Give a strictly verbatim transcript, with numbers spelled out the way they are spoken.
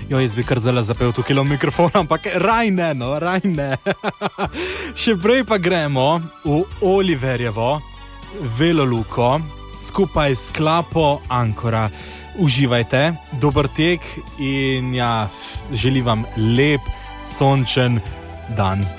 Jo, jaz bi kar zelo zapel tukaj v mikrofon, ampak raj ne, no, raj ne. Še prej pa gremo v Oliverjevo veloluko skupaj s klapo Ankora. Uživajte, dober tek in ja, želim vam lep, sončen dan.